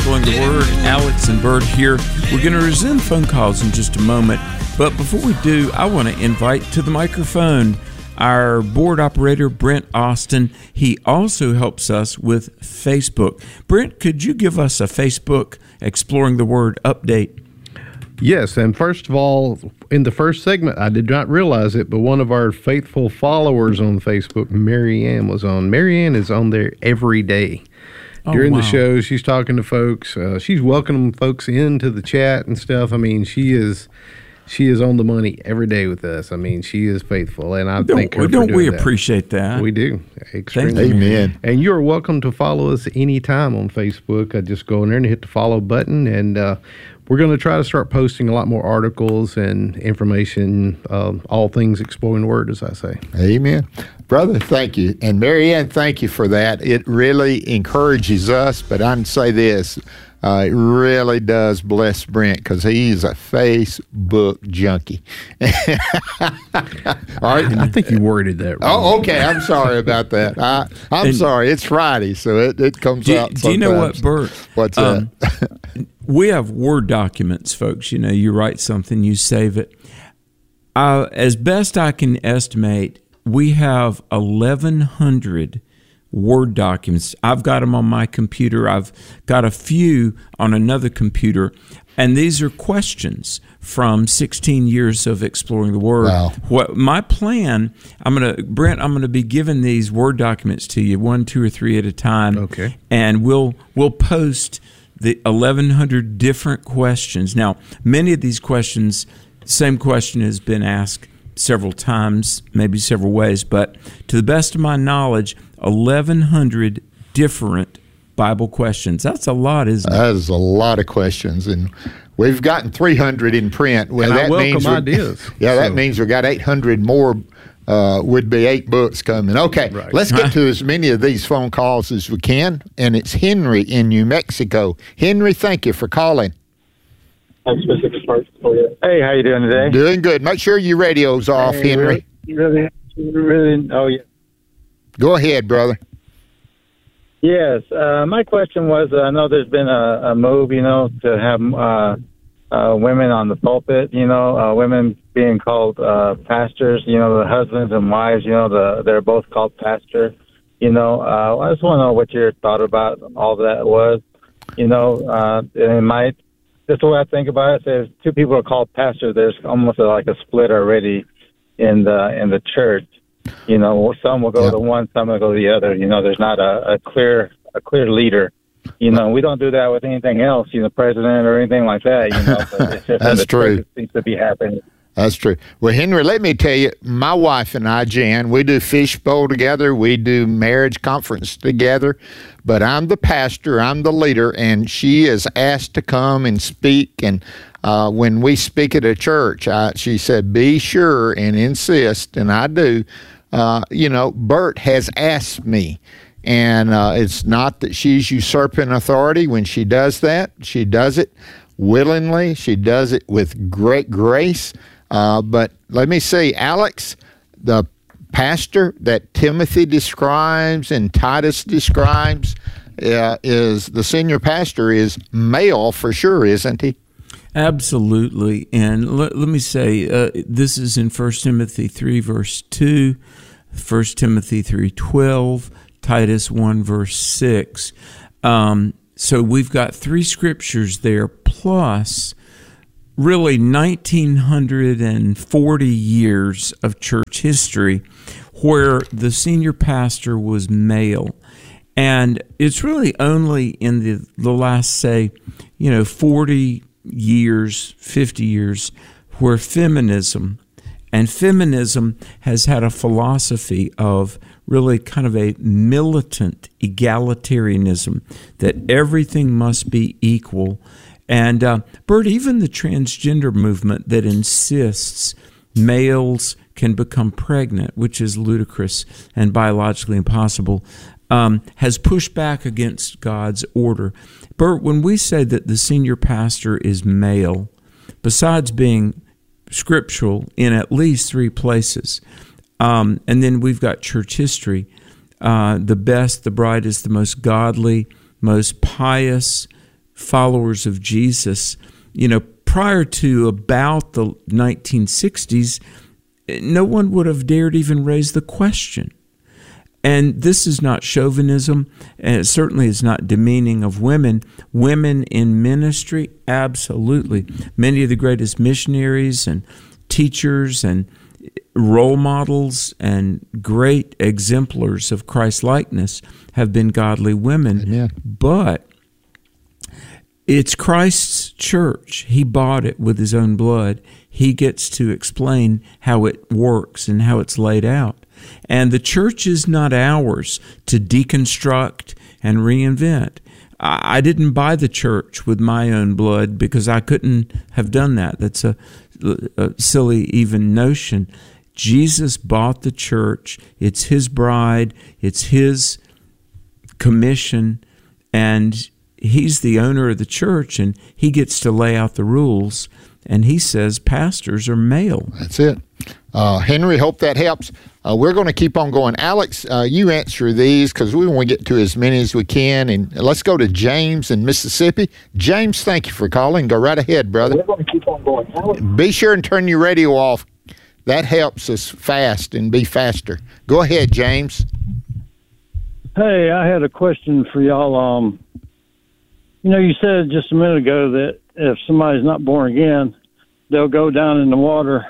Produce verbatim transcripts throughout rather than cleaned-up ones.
Exploring the Word. Alex and Bert here. We're going to resume phone calls in just a moment. But before we do, I want to invite to the microphone our board operator, Brent Austin. He also helps us with Facebook. Brent, could you give us a Facebook Exploring the Word update? Yes, and first of all, in the first segment, I did not realize it, but one of our faithful followers on Facebook, Mary Ann, was on. Mary Ann is on there every day. Oh, During wow. the show, she's talking to folks. Uh, she's welcoming folks into the chat and stuff. I mean, she is she is on the money every day with us. I mean, she is faithful, and I Don't, thank her for don't doing we that. appreciate that? We do. Extremely. Thank you. Amen. And you are welcome to follow us anytime on Facebook. I just go in there and hit the follow button, and uh, we're going to try to start posting a lot more articles and information, uh, all things Exploring the Word, as I say. Amen. Brother, thank you. And Mary Ann, thank you for that. It really encourages us, but I can say this, uh, it really does bless Brent because he's a Facebook junkie. All right. I think you worded that wrong. Oh, okay. I'm sorry about that. I, I'm And- sorry. It's Friday, so it, it comes Do, out do you know what, sometimes. Bert? What's Um, that? We have Word documents, folks. You know, you write something, you save it. Uh, as best I can estimate, we have eleven hundred Word documents. I've got them on my computer. I've got a few on another computer. And these are questions from sixteen years of Exploring the Word. Wow. What my plan, I'm going to, Brent, I'm going to be giving these Word documents to you, one, two, or three at a time. Okay. And we'll we'll post the eleven hundred different questions. Now, many of these questions, same question has been asked several times, maybe several ways, but to the best of my knowledge, eleven hundred different Bible questions. That's a lot, isn't it? That is a lot of questions, and we've gotten three hundred in print. Well, And I that welcome means we- ideas. Yeah, that So- means we got eight hundred more. Uh, would be eight books coming. Okay, Right. let's get to as many of these phone calls as we can. And it's Henry in New Mexico. Henry, thank you for calling. specific parts for you. Hey, how you doing today? Doing good. Make sure your radio's off, Hey, Henry. Really, really, really, oh, yeah. Go ahead, brother. Yes, uh, my question was, uh, I know there's been a, a move, you know, to have uh, uh, women on the pulpit, you know, uh, women being called uh, pastors, you know, the husbands and wives, you know, the, they're both called pastor. You know, uh, I just want to know what your thought about all that was. You know, uh, and it might, just the way I think about it, there's two people are called pastors. There's almost like a split already in the in the church. You know, some will go Yeah. to one, some will go to the other. You know, there's not a, a clear a clear leader. You know, we don't do that with anything else. You know, president or anything like that. You know, but it's just That's the true. church seems to be happening. That's true. Well, Henry, let me tell you, my wife and I, Jan, we do fishbowl together. We do marriage conference together. But I'm the pastor, I'm the leader, and she is asked to come and speak. And uh, when we speak at a church, I, she said, be sure and insist, and I do. Uh, you know, Bert has asked me. And uh, it's not that she's usurping authority when she does that. She does it willingly. She does it with great grace. Uh, but let me see, Alex, the pastor that Timothy describes and Titus describes uh, is the senior pastor is male for sure, isn't he? Absolutely. And let, let me say, uh, this is in First Timothy three, verse two, First Timothy three, twelve, Titus one, verse six. Um, so we've got three scriptures there, plus really nineteen forty years of church history where the senior pastor was male. And it's really only in the, the last, say, you know, forty years, fifty years, where feminism, and feminism has had a philosophy of really kind of a militant egalitarianism, that everything must be equal. And, uh, Bert, even the transgender movement that insists males can become pregnant, which is ludicrous and biologically impossible, um, has pushed back against God's order. Bert, when we say that the senior pastor is male, besides being scriptural in at least three places, um, and then we've got church history, uh, the best, the brightest, the most godly, most pious, followers of Jesus, you know, prior to about the nineteen sixties, no one would have dared even raise the question. And this is not chauvinism, and it certainly is not demeaning of women. Women in ministry, absolutely. Many of the greatest missionaries and teachers and role models and great exemplars of Christ-likeness have been godly women. Amen. But it's Christ's church. He bought it with his own blood. He gets to explain how it works and how it's laid out. And the church is not ours to deconstruct and reinvent. I didn't buy the church with my own blood because I couldn't have done that. That's a, a silly even notion. Jesus bought the church. It's his bride. It's his commission. And he's the owner of the church, and he gets to lay out the rules. And he says pastors are male. That's it. Uh, Henry, hope that helps. Uh, we're going to keep on going. Alex, uh, you answer these because we want to get to as many as we can. And let's go to James in Mississippi. James, thank you for calling. Go right ahead, brother. We're going to keep on going. Alex. Be sure and turn your radio off. That helps us fast and be faster. Go ahead, James. Hey, I had a question for y'all. Um, you know, you said just a minute ago that if somebody's not born again, they'll go down in the water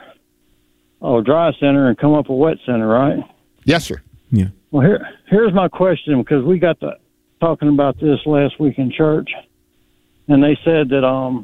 or dry center and come up a wet center, right? Yes, sir. Yeah. Well, here, here's my question, because we got to talking about this last week in church, and they said that, um,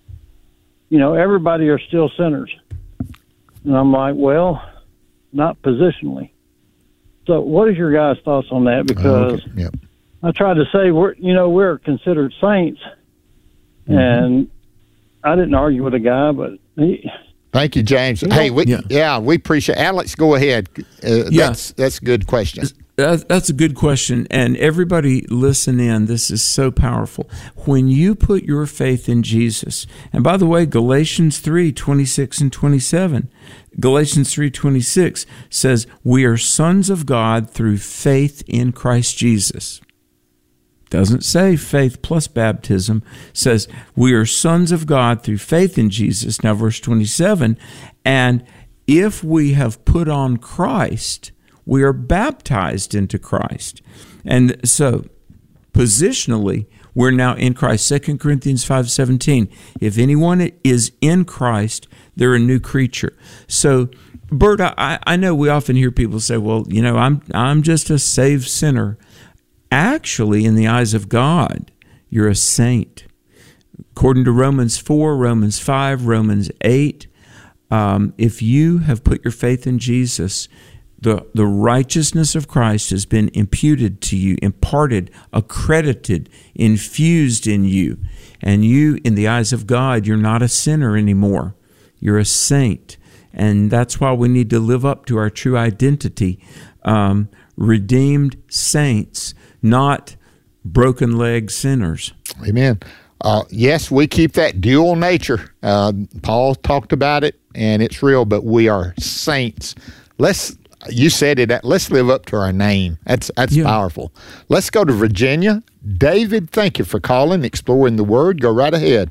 you know, everybody are still sinners. And I'm like, well, not positionally. So what is your guys' thoughts on that? Because okay. Yep. I tried to say, we're, you know, we're considered saints, mm-hmm. and I didn't argue with a guy, but he... Thank you, James. You know, hey, we, yeah. yeah, we appreciate. Alex, go ahead. Uh, Yeah. That's that's a good question. That's a good question. And everybody listen in. This is so powerful. When you put your faith in Jesus, and by the way, Galatians three twenty-six and twenty-seven, Galatians three twenty-six says, we are sons of God through faith in Christ Jesus. Doesn't say faith plus baptism. Says we are sons of God through faith in Jesus. Now, verse twenty-seven, and if we have put on Christ, we are baptized into Christ. And so, positionally, we're now in Christ. Second Corinthians five seventeen, if anyone is in Christ, they're a new creature. So, Bert, I, I know we often hear people say, well, you know, I'm I'm just a saved sinner. Actually, in the eyes of God, you're a saint. According to Romans four, Romans five, Romans eight, um, if you have put your faith in Jesus, the, the righteousness of Christ has been imputed to you, imparted, accredited, infused in you. And you, in the eyes of God, you're not a sinner anymore. You're a saint. And that's why we need to live up to our true identity. Um, redeemed saints, not broken leg sinners. Amen. Uh, yes, we keep that dual nature. Uh, Paul talked about it, and it's real, but we are saints. Let's, you said it, let's live up to our name. That's that's Yeah. powerful. Let's go to Virginia. David, thank you for calling, exploring the Word. Go right ahead.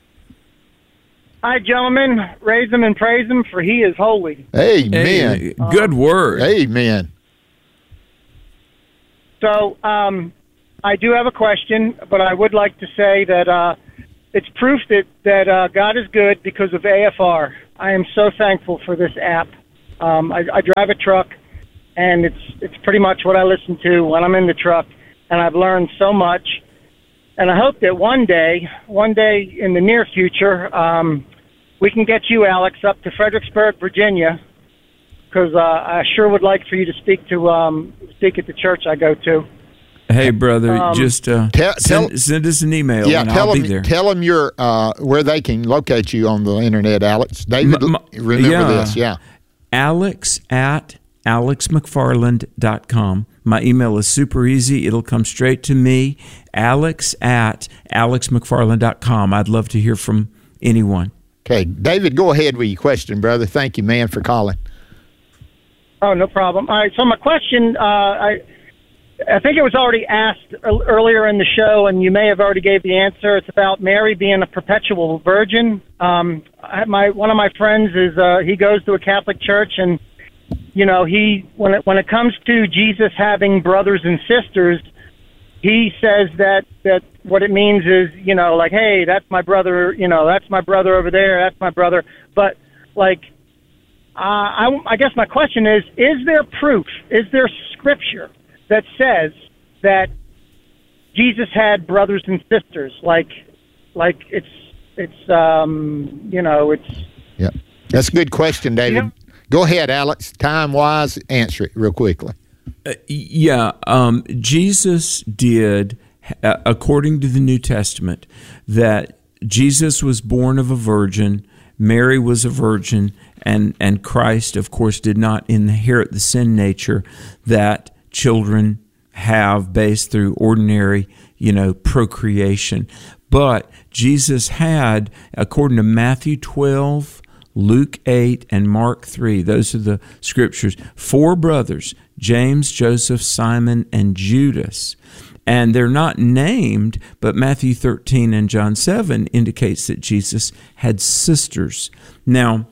Hi, gentlemen. Raise him and praise him, for he is holy. Amen. Hey, good word. Amen. So um, I do have a question, but I would like to say that uh, it's proof that, that uh, God is good because of A F R. I am so thankful for this app. Um, I, I drive a truck, and it's it's pretty much what I listen to when I'm in the truck, and I've learned so much. And I hope that one day, one day in the near future, um, we can get you, Alex, up to Fredericksburg, Virginia, because uh, I sure would like for you to speak to um, speak at the church I go to. Hey, brother, Um, just uh, tell- send, tell- send us an email, Yeah, and tell I'll them, be there. tell them your, uh, where they can locate you on the internet, Alex. David, M- m- remember yeah. this, yeah. Alex at alex mcfarland dot com. My email is super easy. It'll come straight to me, alex at alex mcfarland dot com. I'd love to hear from anyone. Okay, David, go ahead with your question, brother. Thank you, man, for calling. Oh, no problem. All right, so my question, uh, I, I think it was already asked earlier in the show, and you may have already gave the answer. It's about Mary being a perpetual virgin. Um, I, my one of my friends is uh, he goes to a Catholic church, and you know he when it when it comes to Jesus having brothers and sisters, he says that that what it means is you know like hey that's my brother you know that's my brother over there that's my brother, but like uh, I I guess my question is is there proof? Is there scripture that says that Jesus had brothers and sisters, like, like it's, it's, um, you know, it's. Yeah, that's a good question, David. You know, Go ahead, Alex. Time wise, answer it real quickly. Uh, yeah, um, Jesus did, uh, according to the New Testament, that Jesus was born of a virgin, Mary was a virgin, and and Christ, of course, did not inherit the sin nature that children have based through ordinary, you know, procreation. But Jesus had, according to Matthew twelve, Luke eight, and Mark three, those are the scriptures, four brothers, James, Joseph, Simon, and Judas. And they're not named, but Matthew thirteen and John seven indicates that Jesus had sisters. Now,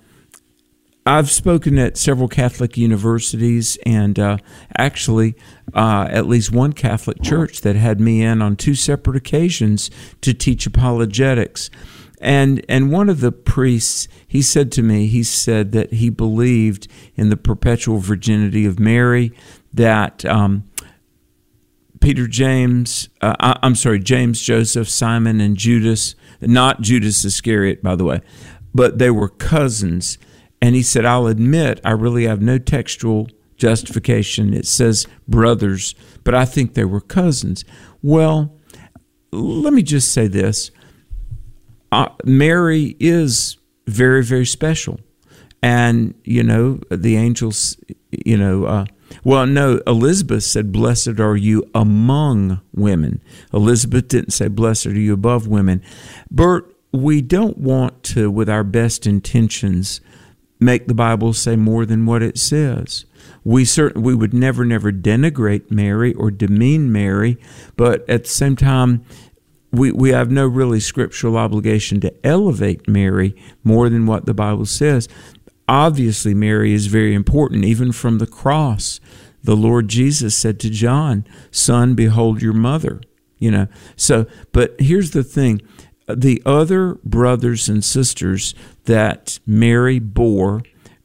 I've spoken at several Catholic universities, and uh, actually uh, at least one Catholic church that had me in on two separate occasions to teach apologetics. And and one of the priests, he said to me, he said that he believed in the perpetual virginity of Mary, that um, Peter, James, uh, I, I'm sorry, James, Joseph, Simon, and Judas, not Judas Iscariot, by the way, but they were cousins. And he said, I'll admit I really have no textual justification. It says brothers, but I think they were cousins. Well, let me just say this. Uh, Mary is very, very special. And, you know, the angels, you know, uh, well, no, Elizabeth said, blessed are you among women. Elizabeth didn't say, blessed are you above women. Bert, we don't want to, with our best intentions, make the Bible say more than what it says. We certain we would never, never denigrate Mary or demean Mary, but at the same time, we, we have no really scriptural obligation to elevate Mary more than what the Bible says. Obviously, Mary is very important, even from the cross. The Lord Jesus said to John, "Son, behold your mother." You know. So, but here's the thing. The other brothers and sisters that Mary bore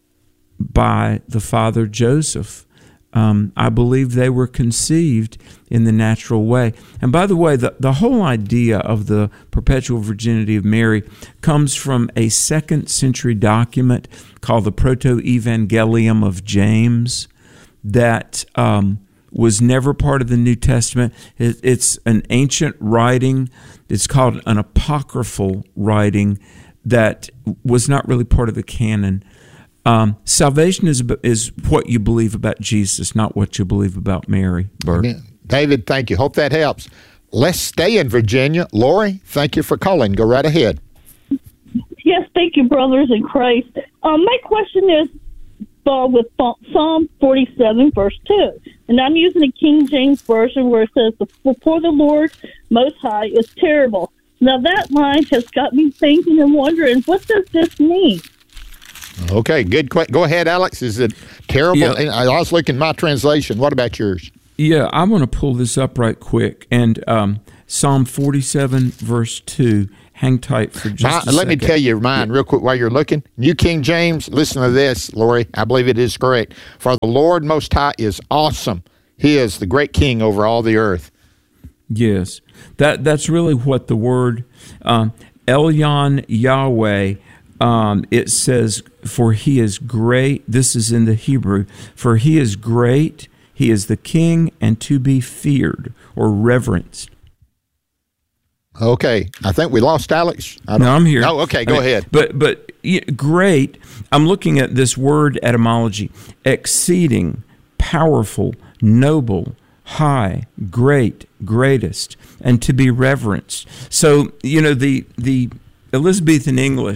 by the father Joseph, um, I believe they were conceived in the natural way. And by the way, the, the whole idea of the perpetual virginity of Mary comes from a second century document called the Proto-Evangelium of James that um, was never part of the New Testament. It, it's an ancient writing. It's called an apocryphal writing that was not really part of the canon. Um, salvation is is what you believe about Jesus, not what you believe about Mary. Bert. David, thank you. Hope that helps. Let's stay in Virginia. Lori, thank you for calling. Go right ahead. Yes, thank you, brothers in Christ. Um, my question is uh, with Psalm forty-seven, verse two. And I'm using the King James Version where it says, "Before the Lord Most High is terrible." Now that line has got me thinking and wondering, what does this mean? Okay, good question. Go ahead, Alex. Is it terrible? Yeah. I was looking at my translation. What about yours? Yeah, I want to pull this up right quick. And um, Psalm forty-seven, verse two. Hang tight for just my, a let second. me tell you mine real quick while you're looking. New King James, listen to this, Lori. I believe it is correct. "For the Lord Most High is awesome. He is the great King over all the earth." Yes, that that's really what the word um, Elyon Yahweh. Um, it says, "For he is great." This is in the Hebrew. "For he is great. He is the King, and to be feared or reverenced." Okay, I think we lost Alex. I No, I'm here. Oh, okay, go I mean, ahead. But but yeah, great. I'm looking at this word etymology: exceeding, powerful, noble, high, great, greatest, and to be reverenced. So you know the the Elizabethan English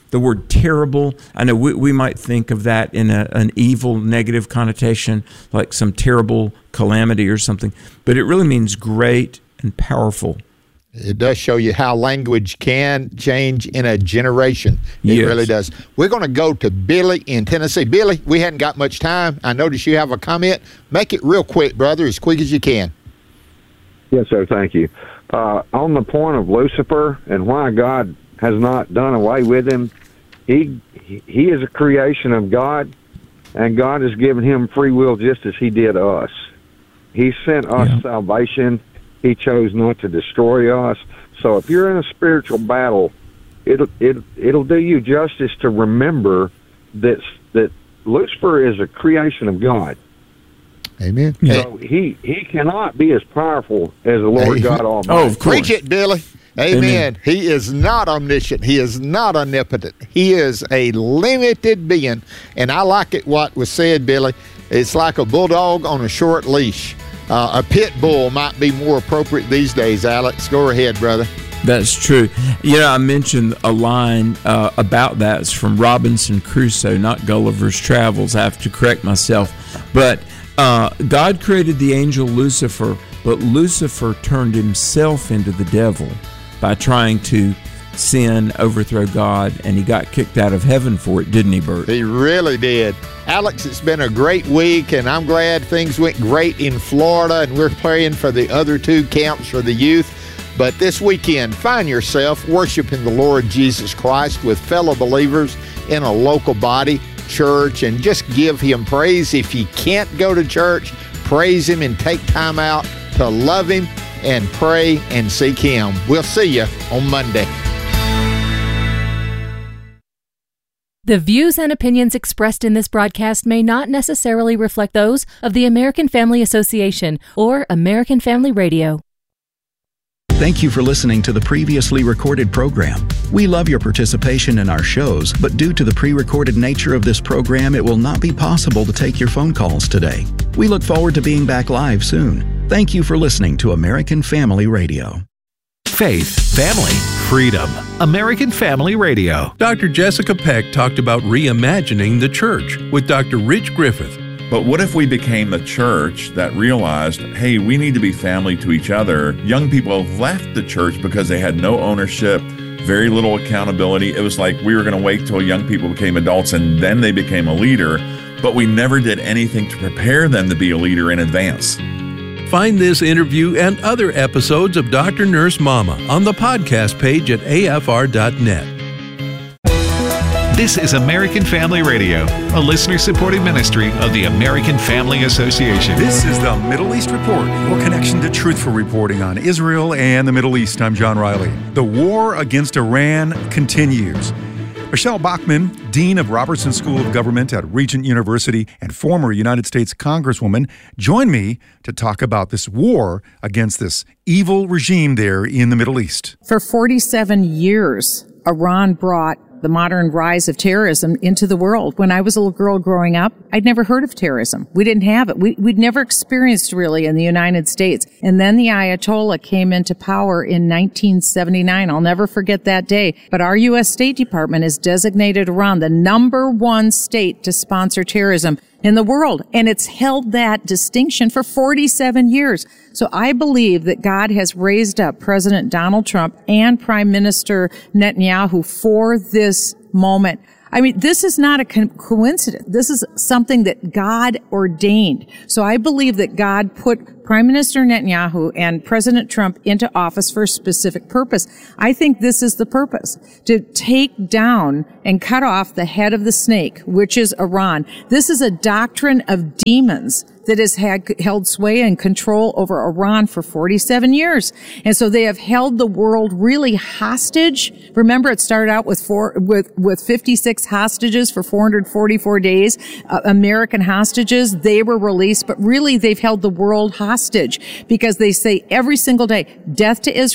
The word terrible, I know we, we might think of that in a, an evil, negative connotation, like some terrible calamity or something, but it really means great and powerful. It does show you how language can change in a generation. It Yes. really does. We're going to go to Billy in Tennessee. Billy, we hadn't got much time. I noticed you have a comment. Make it real quick, brother, as quick as you can. Yes, sir. Thank you. Uh, on the point of Lucifer and why God has not done away with him, he he is a creation of God, and God has given him free will just as he did us. He sent us Yeah. salvation. He chose not to destroy us. So if you're in a spiritual battle, it'll it, it'll do you justice to remember that that Lucifer is a creation of God. Amen. So he he cannot be as powerful as the Lord Hey. God Almighty. Oh, of course. Preach it, Billy. Amen. Amen. He is not omniscient. He is not omnipotent. He is a limited being. And I like it what was said, Billy. It's like a bulldog on a short leash. Uh, a pit bull might be more appropriate these days, Alex. Go ahead, brother. That's true. You know, I mentioned a line uh, about that. It's from Robinson Crusoe, not Gulliver's Travels. I have to correct myself. But uh, God created the angel Lucifer, but Lucifer turned himself into the devil by trying to sin, overthrow God, and he got kicked out of heaven for it, didn't he, Bert? He really did. Alex, it's been a great week, and I'm glad things went great in Florida, and we're praying for the other two camps for the youth. But this weekend, find yourself worshiping the Lord Jesus Christ with fellow believers in a local body, church, and just give him praise. If you can't go to church, praise him and take time out to love him and pray and seek him. We'll see you on Monday. The views and opinions expressed in this broadcast may not necessarily reflect those of the American Family Association or American Family Radio. Thank you for listening to the previously recorded program. We love your participation in our shows, but due to the pre-recorded nature of this program, it will not be possible to take your phone calls today. We look forward to being back live soon. Thank you for listening to American Family Radio. Faith, family, freedom. American Family Radio. Doctor Jessica Peck talked about reimagining the church with Doctor Rich Griffith. But what if we became a church that realized, hey, we need to be family to each other? Young people left the church because they had no ownership, very little accountability. It was like we were going to wait till young people became adults and then they became a leader, but we never did anything to prepare them to be a leader in advance. Find this interview and other episodes of Doctor Nurse Mama on the podcast page at A F R dot net. This is American Family Radio, a listener-supported ministry of the American Family Association. This is the Middle East Report, your connection to truthful reporting on Israel and the Middle East. I'm John Riley. The war against Iran continues. Michelle Bachmann, Dean of Robertson School of Government at Regent University and former United States Congresswoman, joined me to talk about this war against this evil regime there in the Middle East. For forty-seven years, Iran brought the modern rise of terrorism into the world. When I was a little girl growing up, I'd never heard of terrorism. We didn't have it. We, we'd never experienced really in the United States. And then the Ayatollah came into power in nineteen seventy-nine. I'll never forget that day. But our U S State Department has designated Iran the number one state to sponsor terrorism in the world. And it's held that distinction for forty-seven years. So I believe that God has raised up President Donald Trump and Prime Minister Netanyahu for this moment. I mean, this is not a co- coincidence. This is something that God ordained. So I believe that God put Prime Minister Netanyahu and President Trump into office for a specific purpose. I think this is the purpose, to take down and cut off the head of the snake, which is Iran. This is a doctrine of demons that has had held sway and control over Iran for forty-seven years. And so they have held the world really hostage. Remember, it started out with four, with, with fifty-six hostages for four hundred forty-four days, uh, American hostages. They were released, but really they've held the world hostage because they say every single day, death to Israel,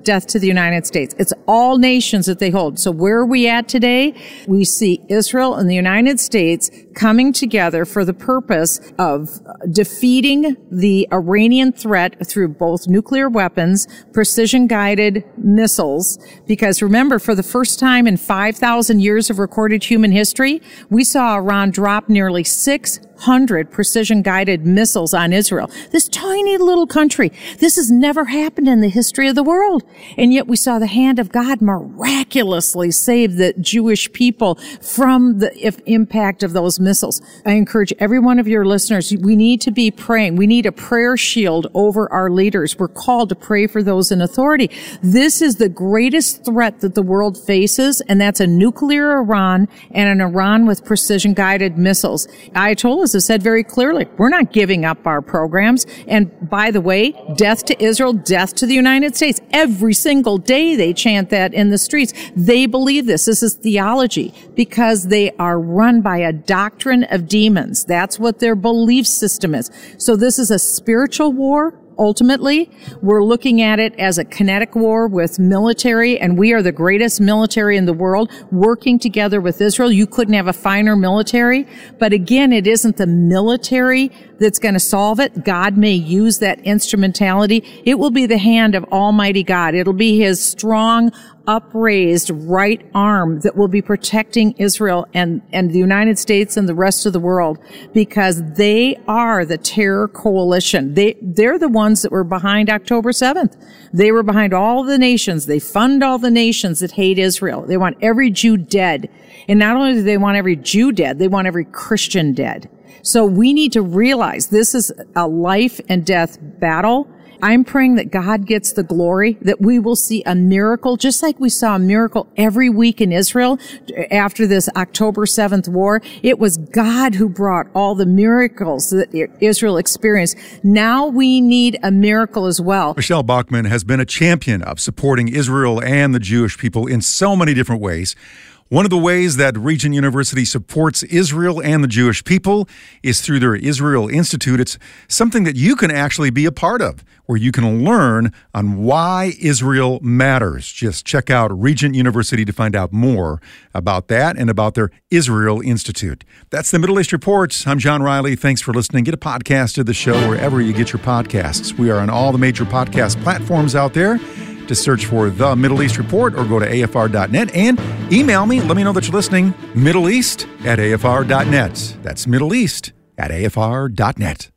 death to the United States. It's all nations that they hold. So where are we at today? We see Israel and the United States coming together for the purpose of defeating the Iranian threat through both nuclear weapons, precision-guided missiles, because remember, for the first time in five thousand years of recorded human history, we saw Iran drop nearly six hundred precision-guided missiles on Israel. This tiny little country. This has never happened in the history of the world. And yet we saw the hand of God miraculously save the Jewish people from the if, impact of those missiles. I encourage every one of your listeners, we need to be praying. We need a prayer shield over our leaders. We're called to pray for those in authority. This is the greatest threat that the world faces, and that's a nuclear Iran and an Iran with precision-guided missiles. Ayatollahs have said very clearly, we're not giving up our programs. And by the way, death to Israel, death to the United States. Every single day they chant that in the streets. They believe this. This is theology because they are run by a doctrine of demons. That's what their belief system is. So this is a spiritual war. Ultimately, we're looking at it as a kinetic war with military, and we are the greatest military in the world working together with Israel. You couldn't have a finer military. But again, it isn't the military that's going to solve it. God may use that instrumentality. It will be the hand of Almighty God. It'll be his strong, upraised right arm that will be protecting Israel and, and the United States and the rest of the world, because they are the terror coalition. They, they're the ones that were behind October seventh. They were behind all the nations. They fund all the nations that hate Israel. They want every Jew dead. And not only do they want every Jew dead, they want every Christian dead. So we need to realize this is a life and death battle. I'm praying that God gets the glory, that we will see a miracle, just like we saw a miracle every week in Israel after this October seventh war. It was God who brought all the miracles that Israel experienced. Now we need a miracle as well. Michelle Bachmann has been a champion of supporting Israel and the Jewish people in so many different ways. One of the ways that Regent University supports Israel and the Jewish people is through their Israel Institute. It's something that you can actually be a part of, where you can learn on why Israel matters. Just check out Regent University to find out more about that and about their Israel Institute. That's the Middle East Report. I'm John Riley. Thanks for listening. Get a podcast of the show wherever you get your podcasts. We are on all the major podcast platforms out there. Just search for The Middle East Report or go to A F R dot net and email me. Let me know that you're listening. Middle East at A F R dot net. That's Middle East at A F R dot net.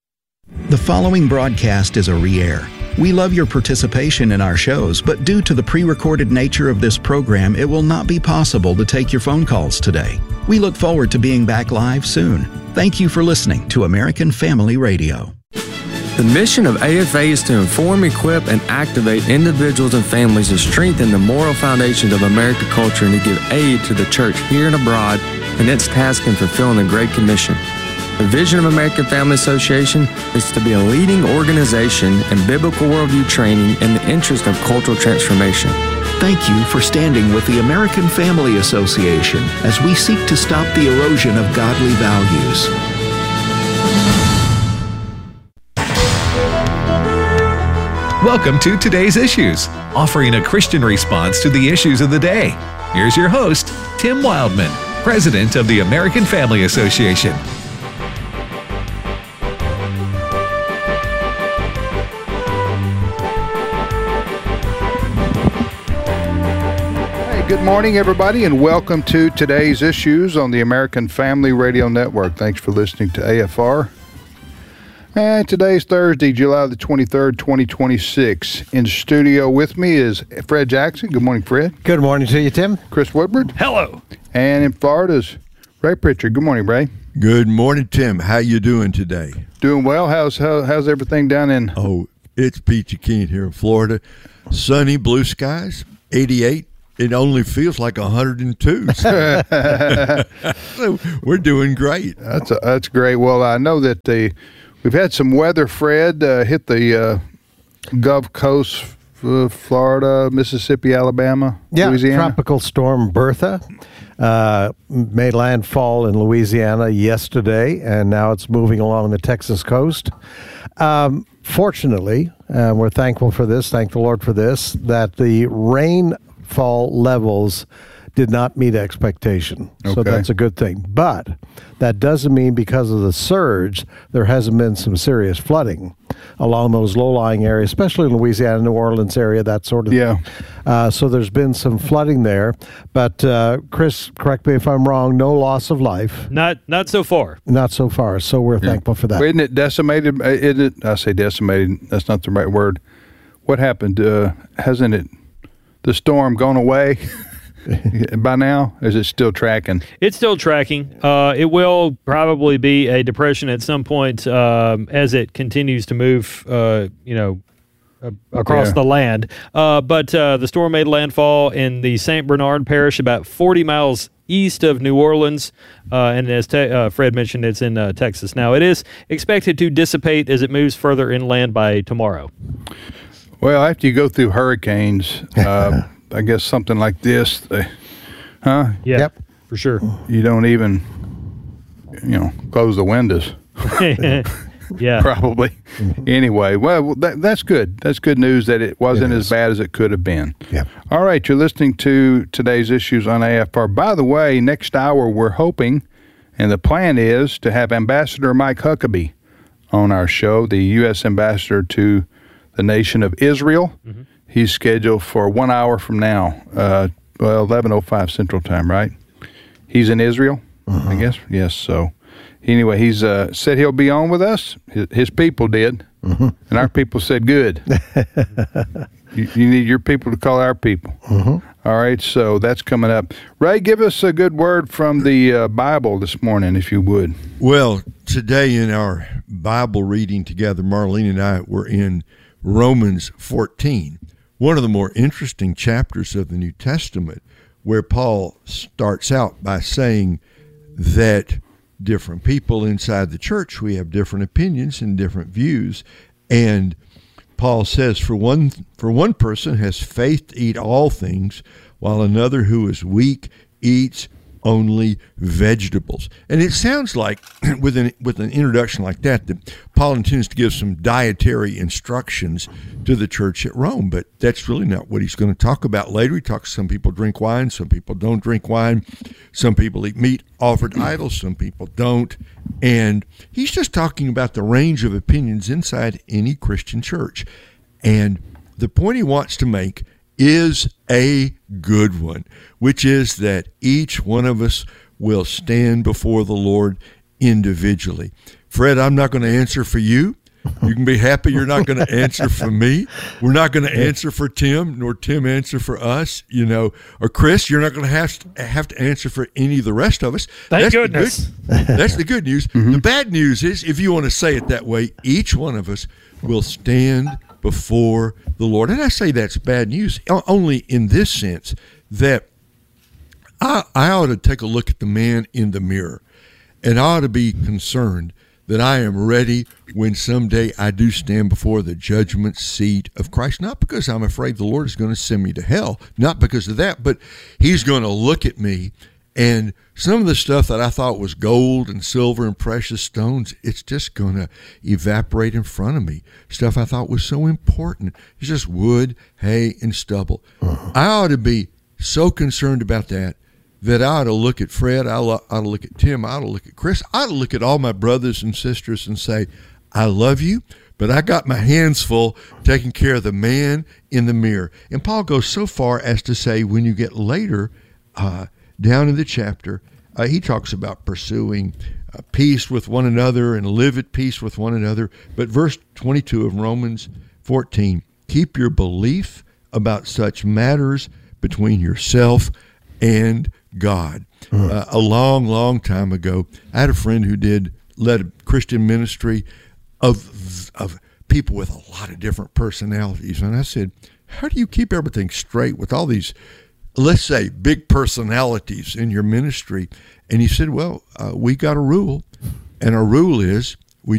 The following broadcast is a re-air. We love your participation in our shows, but due to the pre-recorded nature of this program, it will not be possible to take your phone calls today. We look forward to being back live soon. Thank you for listening to American Family Radio. The mission of A F A is to inform, equip, and activate individuals and families to strengthen the moral foundations of American culture and to give aid to the church here and abroad in its task in fulfilling the Great Commission. The vision of American Family Association is to be a leading organization in biblical worldview training in the interest of cultural transformation. Thank you for standing with the American Family Association as we seek to stop the erosion of godly values. Welcome to Today's Issues, offering a Christian response to the issues of the day. Here's your host, Tim Wildman, President of the American Family Association. Hey, good morning, everybody, and welcome to Today's Issues on the American Family Radio Network. Thanks for listening to A F R. And today's Thursday, July the twenty-third, twenty twenty-six. In the studio with me is Fred Jackson. Good morning, Fred. Good morning to you, Tim. Chris Woodward. Hello. And in Florida is Ray Pritchard. Good morning, Ray. Good morning, Tim. How you doing today? Doing well. How's how, how's everything down in? Oh, it's peachy keen here in Florida. Sunny, blue skies, eighty-eight. It only feels like one hundred two. So we're doing great. That's a, that's great. Well, I know that the we've had some weather, Fred, uh, hit the uh, Gulf Coast, uh, Florida, Mississippi, Alabama, yeah, Louisiana. Tropical storm Bertha uh, made landfall in Louisiana yesterday, and now it's moving along the Texas coast. Um, fortunately, uh, we're thankful for this, thank the Lord for this, that the rainfall levels did not meet expectation. So Okay. that's a good thing. But that doesn't mean because of the surge, there hasn't been some serious flooding along those low-lying areas, especially in Louisiana, New Orleans area, that sort of Yeah. thing. Uh, so there's been some flooding there. But, uh, Chris, correct me if I'm wrong, no loss of life. Not not so far. Not so far. So we're Yeah. thankful for that. Isn't it decimated? Uh, Isn't it, I say decimated. That's not the right word. What happened? Uh, hasn't it, the storm gone away by now? Is it still tracking? It's still tracking. Uh, it will probably be a depression at some point um, as it continues to move, uh, you know, uh, across Yeah. the land. Uh, but uh, the storm made landfall in the Saint Bernard Parish, about forty miles east of New Orleans. Uh, and as te- uh, Fred mentioned, it's in uh, Texas. Now, it is expected to dissipate as it moves further inland by tomorrow. Well, after you go through hurricanes, uh, I guess something like this, they, huh? Yeah, yep. For sure. You don't even, you know, close the windows. Yeah. Probably. Anyway, well, that, that's good. That's good news that it wasn't as bad as it could have been. Yeah. All right, you're listening to today's issues on A F R. By the way, next hour we're hoping, and the plan is to have Ambassador Mike Huckabee on our show, the U S ambassador to the nation of Israel. Mm-hmm. He's scheduled for one hour from now, uh, well, eleven oh five Central Time, right? He's in Israel, uh-huh. I guess. Yes, so anyway, he's uh, said he'll be on with us. His, his people did, mm-hmm. and our people said good. you, you need your people to call our people. Mm-hmm. All right, so that's coming up. Ray, give us a good word from the uh, Bible this morning, if you would. Well, today in our Bible reading together, Marlene and I were in Romans fourteen, one of the more interesting chapters of the New Testament, where Paul starts out by saying that different people inside the church, we have different opinions and different views. And Paul says, for one, for one person has faith to eat all things, while another who is weak eats only vegetables. And it sounds like, with an, with an introduction like that, that Paul intends to give some dietary instructions to the church at Rome, but that's really not what he's going to talk about later. He talks some people drink wine, some people don't drink wine, some people eat meat offered to idols, some people don't. And he's just talking about the range of opinions inside any Christian church. And the point he wants to make is a good one, which is that each one of us will stand before the Lord individually. Fred, I'm not going to answer for you. You can be happy you're not going to answer for me. We're not going to answer for Tim, nor Tim answer for us, you know. Or Chris, you're not going to have to, have to answer for any of the rest of us. Thank that's goodness. The good, that's the good news. Mm-hmm. The bad news is, if you want to say it that way, each one of us will stand before the Lord. And I say that's bad news only in this sense, that I, I ought to take a look at the man in the mirror, and I ought to be concerned that I am ready when someday I do stand before the judgment seat of Christ, not because I'm afraid the Lord is going to send me to hell, not because of that, but he's going to look at me, and some of the stuff that I thought was gold and silver and precious stones, it's just going to evaporate in front of me. Stuff I thought was so important, it's just wood, hay, and stubble. Uh-huh. I ought to be so concerned about that, that I ought to look at Fred, I ought to look at Tim, I ought to look at Chris, I ought to look at all my brothers and sisters and say, I love you, but I got my hands full taking care of the man in the mirror. And Paul goes so far as to say, when you get later uh, down in the chapter, uh, he talks about pursuing uh, peace with one another and live at peace with one another. But verse twenty-two of Romans fourteen, keep your belief about such matters between yourself and God. Uh-huh. Uh, a long, long time ago, I had a friend who did led a Christian ministry of of people with a lot of different personalities, and I said, "How do you keep everything straight with all these, let's say, big personalities in your ministry?" And he said, "Well, uh, we got a rule, and our rule is